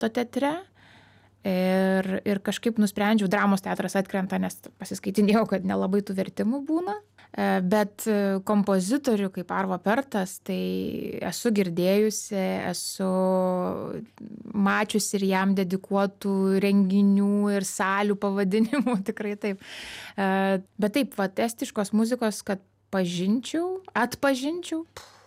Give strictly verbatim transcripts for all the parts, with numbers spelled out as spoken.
Uosto teatre. Ir, ir kažkaip nusprendžiau, dramos teatras atkrenta, nes pasiskaitinėjau, kad nelabai tų vertimų būna. Bet kompozitorių kaip Arvo Pertas, tai esu girdėjusi, esu mačiusi ir jam dedikuotų renginių ir salių pavadinimų, tikrai taip. Bet taip, va, estiškos muzikos, kad pažinčiau, atpažinčiau,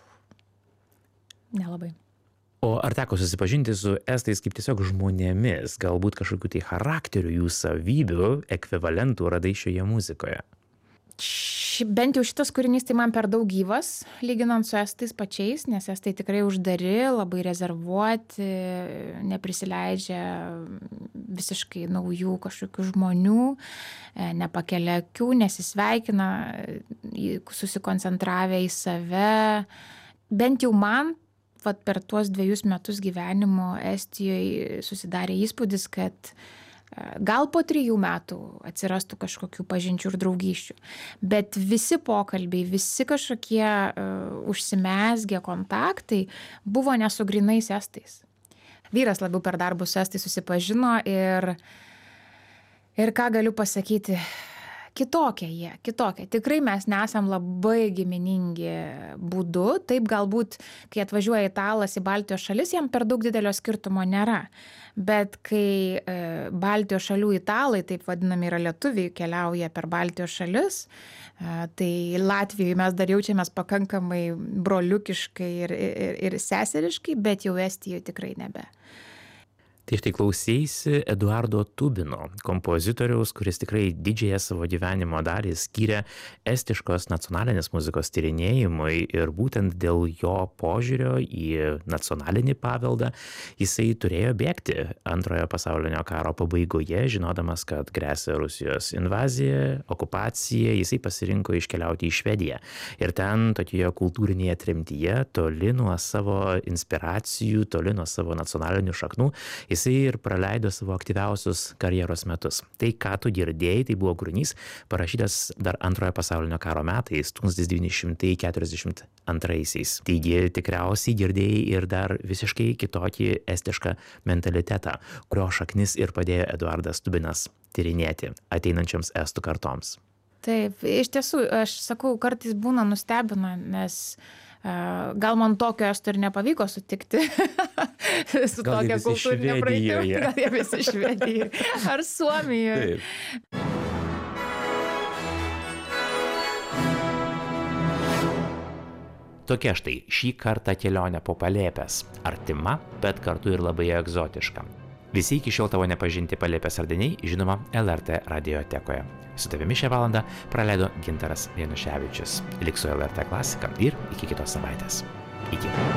nelabai. O ar teko susipažinti su estais kaip tiesiog žmonėmis, galbūt kažkokių tai charakterių, jų savybių, ekvivalentų radai šioje muzikoje? Ši, bent jau šitas kūrinys tai man per daug gyvas, lyginant su estais pačiais, nes estai tikrai uždari, labai rezervuoti, neprisileidžia visiškai naujų kažkokių žmonių, nepakelia akių, nesisveikina, susikoncentravę į save. Bent jau man vat per tuos dviejus metus gyvenimo Estijoje susidarė įspūdis, kad gal po trijų metų atsirastų kažkokių pažinčių ir draugysčių. Bet visi pokalbiai, visi kažkokie uh, užsimezgę kontaktai buvo ne su grynais estais. Vyras labiau per darbus su estais susipažino ir, ir ką galiu pasakyti, kitokie jie, kitokie. Tikrai mes nesam labai giminingi būdu. Taip galbūt, kai atvažiuoja italas į Baltijos šalis, jam per daug didelio skirtumo nėra. Bet kai e, Baltijos šalių italai, taip vadinami yra lietuviai, keliauja per Baltijos šalis, e, tai Latvijoje mes dar jaučiamės pakankamai broliukiškai ir, ir, ir seseriškai, bet jau Estijoje tikrai nebe. Tai štai klauseisi Eduardo Tubino, kompozitoriaus, kuris tikrai didžiąją savo gyvenimo dalį skyrė estiškos nacionalinės muzikos tyrinėjimui ir būtent dėl jo požiūrio į nacionalinį paveldą jisai turėjo bėgti antrojo pasaulinio karo pabaigoje, žinodamas, kad gresia Rusijos invazija, okupacija, jisai pasirinko iškeliauti į Švediją. Ir ten tokioje kultūrinėje tremtyje, toli nuo savo inspiracijų, toli nuo savo nacionalinių šaknų, jisai ir praleido savo aktyviausius karjeros metus. Tai, ką tu girdėjai, tai buvo kūrinys parašytas dar antrojo pasaulinio karo metais, tūkstantis devyni šimtai keturiasdešimt antraisiais. Taigi tikriausiai girdėjai ir dar visiškai kitokį estišką mentalitetą, kurio šaknis ir padėjo Eduardas Tubinas tyrinėti ateinančiams estų kartoms. Taip, iš tiesų, aš sakau, kartais būna nustebina, nes uh, gal man tokio estų ir nepavyko sutikti su gal tokia kultūrinė praeitim. Gal jie visi Švedijoje ar Suomijoje. Taip. Tokia štai šį kartą kelionė po Palėpes. Artima, bet kartu ir labai egzotiška. Visi iki šiol tavo nepažinti Palėpės radiniai, žinoma, L R T radiotekoje. Su tavimi šią valandą praleido Gintaras Januševičius. Lik su L R T klasika ir iki kitos savaitės. Iki.